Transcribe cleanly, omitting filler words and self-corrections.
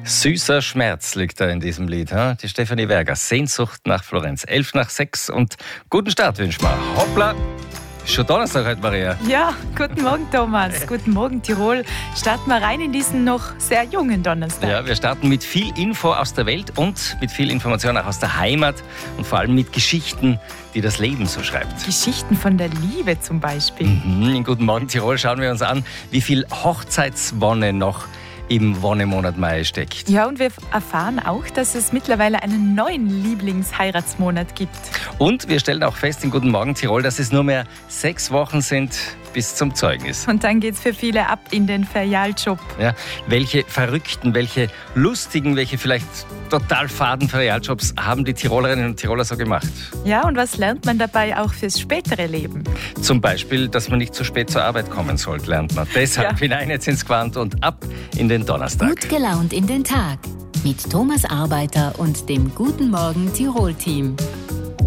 Süßer Schmerz liegt da in diesem Lied. Die Stefanie Werger, Sehnsucht nach Florenz. 5:11 und guten Start wünschen wir. Hoppla! Ist schon Donnerstag heute, Maria. Ja, guten Morgen, Thomas. Guten Morgen, Tirol. Starten wir rein in diesen noch sehr jungen Donnerstag. Ja, wir starten mit viel Info aus der Welt und mit viel Information auch aus der Heimat und vor allem mit Geschichten, die das Leben so schreibt. Geschichten von der Liebe zum Beispiel. In Guten Morgen Tirol schauen wir uns an, wie viel Hochzeitswonne noch im Wonnemonat Mai steckt. Ja, und wir erfahren auch, dass es mittlerweile einen neuen Lieblingsheiratsmonat gibt. Und wir stellen auch fest in Guten Morgen Tirol, dass es nur mehr 6 Wochen sind bis zum Zeugnis. Und dann geht's für viele ab in den Ferialjob. Ja, welche verrückten, welche lustigen, welche vielleicht total faden Ferialjobs haben die Tirolerinnen und Tiroler so gemacht? Ja, und was lernt man dabei auch fürs spätere Leben? Zum Beispiel, dass man nicht zu spät zur Arbeit kommen sollte, lernt man. Deshalb hinein jetzt ins Quant und ab in den Donnerstag. Gut gelaunt in den Tag mit Thomas Arbeiter und dem Guten Morgen Tirol-Team.